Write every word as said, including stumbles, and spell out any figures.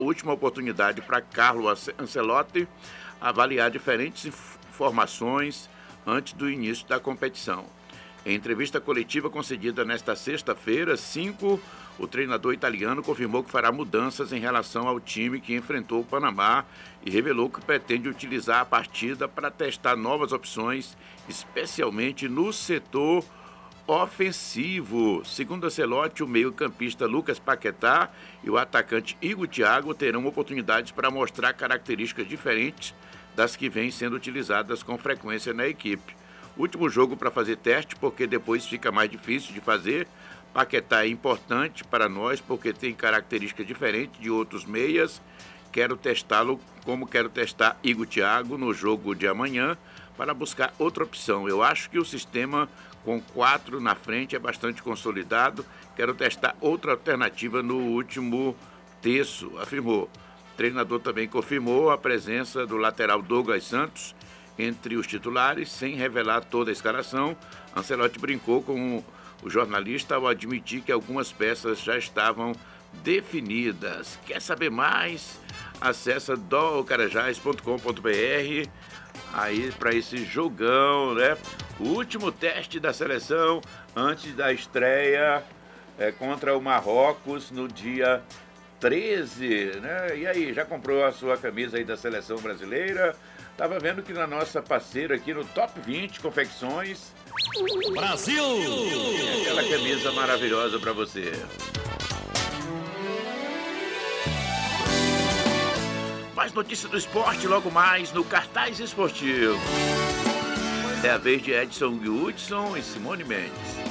última oportunidade para Carlo Ancelotti avaliar diferentes informações antes do início da competição. Em entrevista coletiva concedida nesta sexta-feira, cinco, o treinador italiano confirmou que fará mudanças em relação ao time que enfrentou o Panamá e revelou que pretende utilizar a partida para testar novas opções, especialmente no setor ofensivo. Segundo Ancelotti, o meio-campista Lucas Paquetá e o atacante Igor Thiago terão oportunidades para mostrar características diferentes das que vêm sendo utilizadas com frequência na equipe. Último jogo para fazer teste, porque depois fica mais difícil de fazer. Paquetá é importante para nós porque tem características diferentes de outros meias. Quero testá-lo como quero testar Igor Thiago no jogo de amanhã para buscar outra opção. Eu acho que o sistema com quatro na frente é bastante consolidado. Quero testar outra alternativa no último terço, afirmou. O treinador também confirmou a presença do lateral Douglas Santos entre os titulares, sem revelar toda a escalação. Ancelotti brincou com o jornalista ao admitir que algumas peças já estavam definidas. Quer saber mais? Acesse dó carajás ponto com ponto br aí para esse jogão, né? O último teste da seleção antes da estreia é, contra o Marrocos no dia treze, né? E aí, já comprou a sua camisa aí da seleção brasileira? Tava vendo que na nossa parceira aqui no Top vinte Confecções Brasil! Tem aquela camisa maravilhosa para você. Mais notícia do esporte logo mais no Cartaz Esportivo. É a vez de Edson Hudson e Simone Mendes.